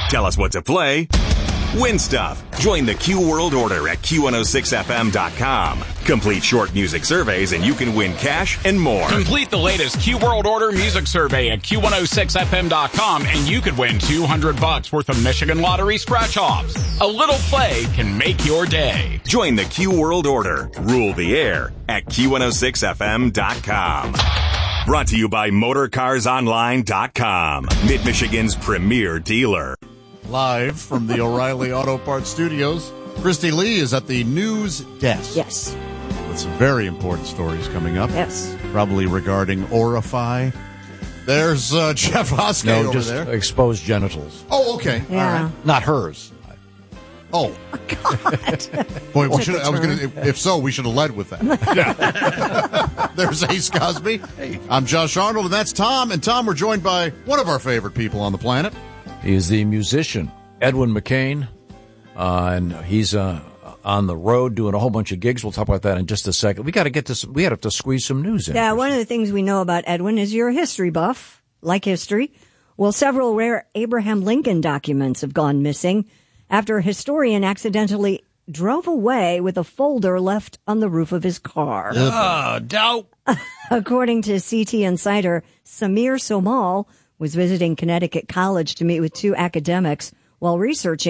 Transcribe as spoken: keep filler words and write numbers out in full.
Tell us what to play. Win stuff. Join the Q World Order at Q one oh six F M dot com. Complete short music surveys and you can win cash and more. Complete the latest Q World Order music survey at Q one oh six F M dot com and you could win two hundred bucks worth of Michigan Lottery scratch-offs. A little play can make your day. Join the Q World Order. Rule the air at Q one oh six F M dot com. Brought to you by Motor Cars Online dot com. Mid-Michigan's premier dealer. Live from the O'Reilly Auto Parts Studios, Christy Lee is at the news desk. Yes. With some very important stories coming up. Yes. Probably regarding Orify. There's uh, Jeff Hoskey no, over just there. exposed genitals. Oh, okay. Yeah. All right. Not hers. Oh. God. Boy, we should, I was going to, if so, we should have led with that. Yeah. There's Ace Cosby. Hey. I'm Josh Arnold, and that's Tom. And Tom, we're joined by one of our favorite people on the planet. He is the musician, Edwin McCain, uh, and he's uh, on the road doing a whole bunch of gigs. We'll talk about that in just a second. We got to get this. We have to squeeze some news in. Yeah, one of the things we know about Edwin is you're a history buff, like history. Well, several rare Abraham Lincoln documents have gone missing after a historian accidentally drove away with a folder left on the roof of his car. Oh, doubt. According to C T Insider, Samir Somal was visiting Connecticut College to meet with two academics while researching